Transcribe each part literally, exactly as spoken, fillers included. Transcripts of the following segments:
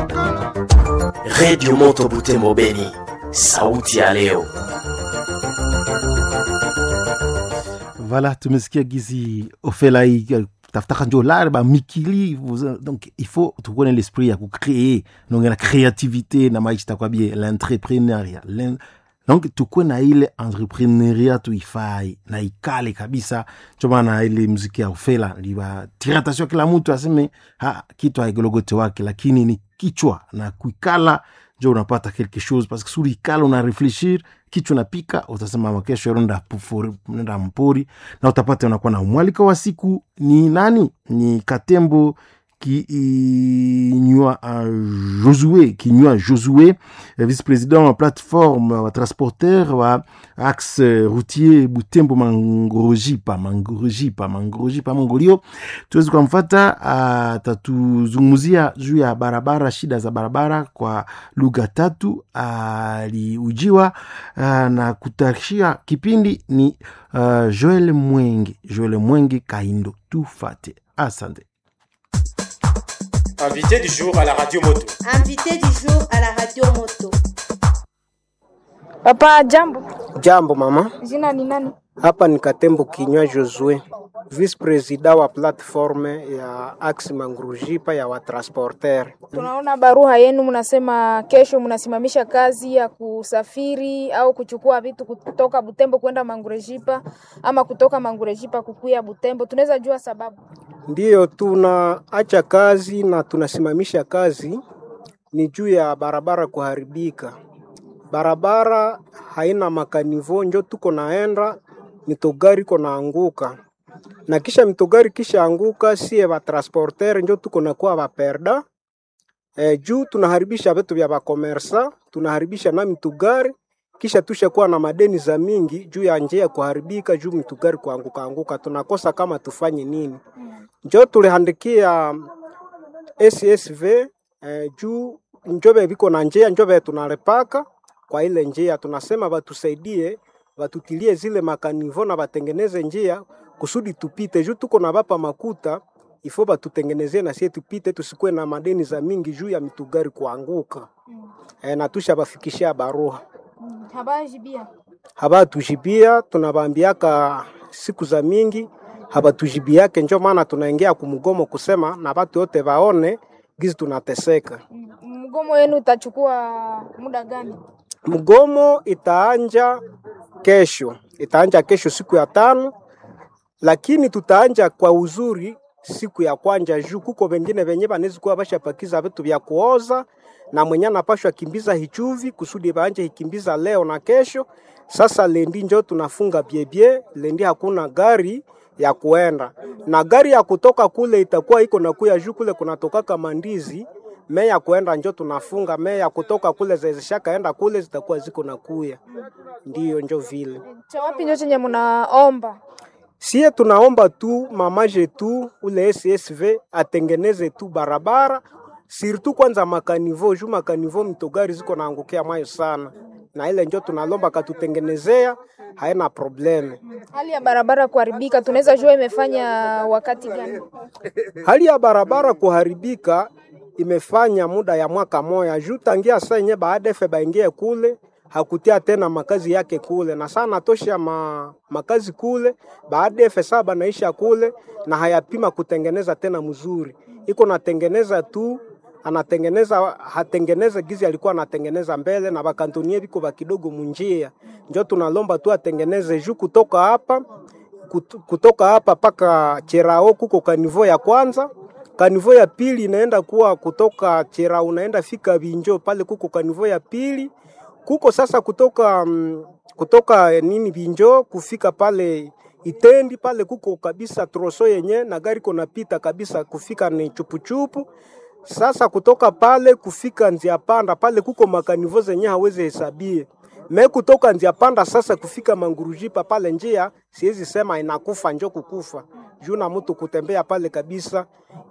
Radio Moto Butembo Beni, sauti ya leo. Voilà, tumesikia gizi Ofelai tafuta njo larba mikili, donc il faut tu connais l'esprit ya kucreer, donc la créativité na maisha kwa bien l'entrepreneuriat. Donc tukue na ile entrepreneuriat tuifai na ikale kabisa. Choma na ile muziki ya Ofela liba tiratasio kila mtu aseme ha kitu haigologote wake, lakini ni kichwa na kuikala ndio unapata quelque chose, parce que suri ikala una réfléchir kichwa napika, utasema makesho ronda pufuri nenda mpori na utapata unakuwa na mwalika wa siku ni nani? Ni Katembo qui Nyua Josué, qui Nyua Josué, vice-président wa plateforme wa transporteur wa axe routier Butembo Mangorojipa, Mangorojipa, Mangorojipa Mongolio. Tuwezi kumfuata, atatuzungumzia juu ya barabara, shida za barabara kwa lugha tatu. Aliujiwa na kutarishia kipindi ni uh, Joel Mwenge, Joel Mwenge Kaindo. Tufate. Asante. Invité du jour à la radio moto. Invité du jour à la radio moto. Papa, jambo. Jambo mama. Jina ni nani? Hapa ni Katembo Kinywa Josué, vice president wa platforme ya Axe Mangurujipa ya watransporter. Tunaona barua yenu mnasema kesho mnasimamisha kazi ya kusafiri au kuchukua vitu kutoka Butembo kwenda Mangurujipa ama kutoka Mangurujipa kukuya Butembo. Tunaweza jua sababu? Ndiyo, tunaacha kazi na tunasimamisha kazi ni juu ya barabara kuharibika. Barabara haina makanivo, njo tuko naenda mitogari kona anguka. Na kisha mitogari kisha anguka, siye wa transporter njo tuko na kuwa waperda. E, juu tunaharibisha vitu vya wakomersa, tunaharibisha na mitogari, kisha tusha kuwa na madeni za mingi juu ya njia kuharibika, juu mitogari kuanguka anguka. Tunakosa kama tufanye nini. Njo tulihandikia S S V eh, juu njobe viko na njia, njobe tunalepaka kwa ile njia. Tunasema watusaidie, watutilie zile makanivo na watengeneze njia kusudi tupite. Juu tuko na bapa makuta, ifo batutengeneze na sie tupite, tusikue na madeni za mingi juu ya mitugari kuanguka. Mm. Eh, na tusha bafikishia barua. Mm. Haba jibia. Haba tujibia, tunabambiaka siku za mingi. Haba tujibiake, njo maana tunaingia kumugomo kusema na watu wote waone gizi tunateseka. Mgomo yenu itachukua muda gani? Mgomo itaanja kesho. Itaanja kesho siku ya tano, lakini tutaanja kwa uzuri siku ya kwanja juu kuko wengine wenye banezi kuwa basha pakiza vitu vya kuoza na mwenye anapashwa kimbiza hichuvi kusudi baanje hikimbiza leo na kesho. Sasa lendi njo tunafunga biebie, lendi hakuna gari ya kuenda. Na gari ya kutoka kule itakuwa iko na kuya juu kule kunatoka kama ndizi. Meya kuenda njo tunafunga, meya kutoka kule zezeshaka enda kule zitakuwa ziko na kuya. Ndiyo njo vile. Cha wapi njo chenye mnaomba? Sie tunaomba tu mamaje tu ule S S V atengeneze tu barabara. Sirtu kwanza makanivo, juu makanivo mitogari ziko naangukia mayo sana. Na ile njo tunalomba katutengenezea, haina probleme. Hali ya barabara kuharibika, tunaweza jua imefanya wakati gani? Hali ya barabara kuharibika imefanya muda ya mwaka moja. Juu tangia saa yenye baada fe baingie kule, hakutia tena makazi yake kule. Na sana tosha ma, makazi kule, baada fe saba naisha kule, na hayapima kutengeneza tena mzuri. Iko natengeneza tu, anatengeneza hatengeneza gizi alikuwa anatengeneza mbele na bakantonie biko bakidogo munjia. Njo tunalomba tu atengeneze juu kutoka hapa kutoka hapa paka Cherao kuko kanivo ya kwanza, kanivo ya pili inaenda kuwa kutoka Cherao unaenda fika Binjo pale kuko kanivo ya pili. Kuko sasa kutoka um, kutoka nini Binjo kufika pale Itendi pale kuko kabisa troso yenye na gari kona pita kabisa kufika ni chupuchupu. Sasa kutoka pale kufika Nzia Panda pale kuko makanivo zenye hawezi hesabie. Me kutoka Nzia Panda sasa kufika Mangurujipa pale njia siwezi sema inakufa njo kukufa. Juu na mtu kutembea pale kabisa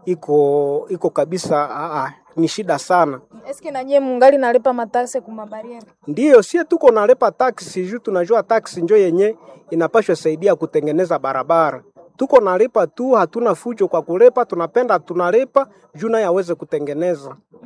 iko iko kabisa aa, ni shida sana. Eske na nyie mungali nalipa mataksi kuma bariere? Ndiyo, sie tuko nalipa taksi juu tunajua taksi njo yenye inapashwa saidia kutengeneza barabara. Tuko nalipa tu, hatuna fujo kwa kulipa, tunapenda tunalipa juu naye aweze kutengeneza.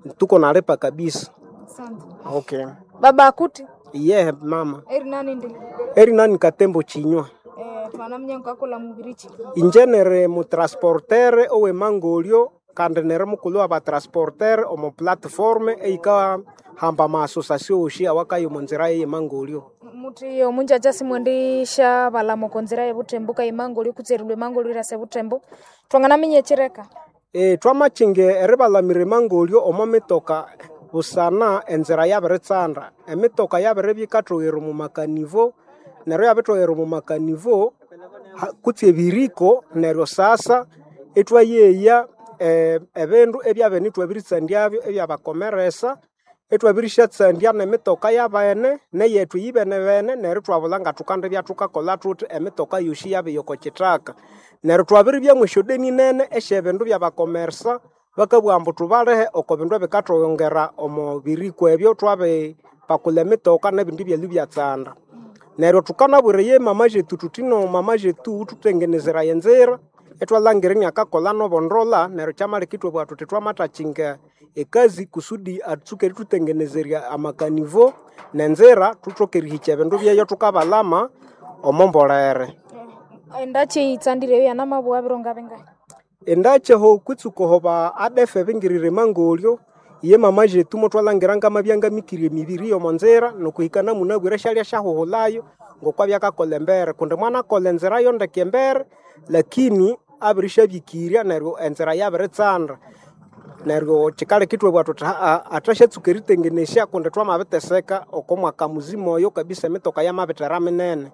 tuko nalipa kabisa. Asante. Okay. Baba akuti Ye mama. eri nani ndi Eri nani katembo chinywa. eh twana mnyango akola mubirichi Ingenere mu transportere owe mangolio kandi nere mukulu aba transportere omo platforme eika hamba ma association oshi awakayo monzira ye mangolio. muti omunja jasi mwendisha bala mokonzira yebutembuka imangoli kutserilwe mangoli rase butembo twangana minyechereka E twamachinge eribalamire mangolio omo mitoka usana enzira yabiritsanda emitoka yabiribikatogero mu makanivo nero yabitogero mu makanivo kutse biriko nero sasa etwayeya eh, ebendu ebyabene twabiritsandiyabyo ebyabakomeresa etwabirishatsandia nemitoka yabene neyetu yibene bene nero twabulanga tukande byatukakola tuti emitoka yoshi yabe yoko kitaka nero twabiri bya mwishodeni nene eshebendu byabakomersa bakabwambu tubalehe oko bindu bikatongera omo biriko ebyo twabe pakule mitoka nebindi bya libyatsanda nero tukanabure ye mama jetu tutino mama jetu tutengenezera yenzera etwalangirini akakola no bondola nero chamali kitwe bwa tutitwa matachinga ekazi kusudi atsuke tutengenezeria amakanivo nenzera tutokerihiche bindu byayo tukabalama omombolere endache itsandire yana mabwa bironga benga endache ho kutsuko hoba adefe bingirire mangolio ye mama jetu motwalangiranga mabyanga mikirie mibiri yo monzera nokuhikana munabwira shalia shahoholayo ngokwa byakakola mbere kunde mwana kola nzera yo ndeke mbere lakini abirisha bikiria nero enzera yabiritsanda nero chikale kitwe bwatu atasha tsukeritengenesha kunde twamabiteseka okomwaka muzima oyo kabisa mitoka yamabitera minene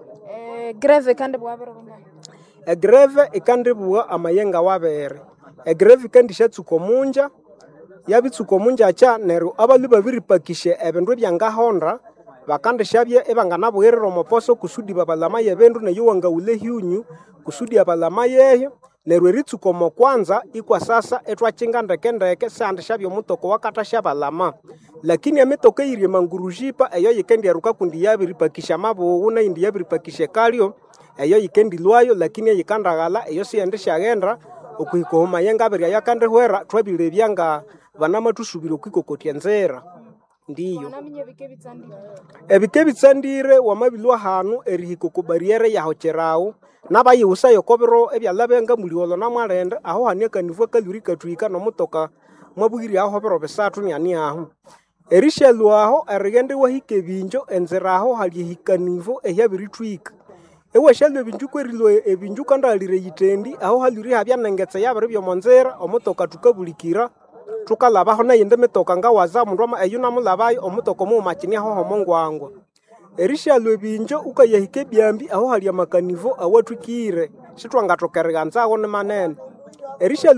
eh greve kandi bwa bironga egreve ikandibwa amayenga wabere egreve kandi shatsuko munja yabitsuko munja cha nero abalu babiripakishe ebindu byangahonda bakande shabye ebangana bwerero moposo kusudi babalama yebendu ne yuwanga ulehiunyu kusudi abalama yeyo nero eritsuko mo kwanza ikwa sasa etwachinga ndeke ndeke sande shabyo mutoko wakata shabalama lakini emitoko irie mangurujipa eyo yikendi aruka kundi yabiripakisha mabo una indi yabiripakishe kalio eyo yikendi lwayo lakini yikandagala eyo siende shagenda okuhiko homa yenga beri yakande hwera twabile byanga banama tusubira kwikokotia nzera ndiyo namenye bike bitsandire ebike bitsandire wamabilwa hanu erihiko ku barriere yaho cherao nabayiusa yokobero ebyalabenga muliolo namwarende aho haneka nivwa kaluri katwika no mutoka mwabugiri aho bero besatu nyani aho erishelwa aho erigende wahike binjo enzera aho hali hikanivo eyabiritwika ewe shalwe binju kwerilo ebinju kandalire yitendi aho haluri habya nengetse yabere byo monzera omutoka tukabulikira tukalabaho na yende mitoka nga waza mundu ama ayuna mulabayo omutoko mu machini aho homongwangwa erishalwe binjo ukayahike byambi aho hali amakanivo awatwikire shitwanga tokerega nzago ne manene erishalwe